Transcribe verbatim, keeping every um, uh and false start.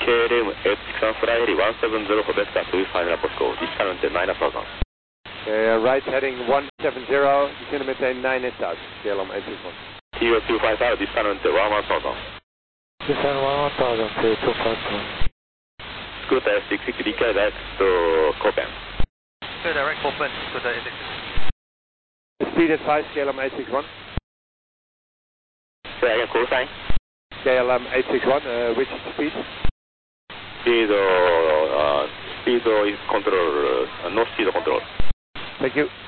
K L M eight six one fly heli one seven zero for vector to final Aposco, descent nine thousand. Okay, uh, right heading one seven zero, descend maintain nine eight thousand, K L M eight six one. T O two five five, descent one one thousand. Descent one thousand, T O two five five. Scooter six six, decay direct to Copen. Good, direct Copen, Scooter six six. Speed advice, K L M eight six one. Say again, call sign. K L M eight six one, uh, which speed? Speed, uh, speed is control, uh, no speed control. Thank you.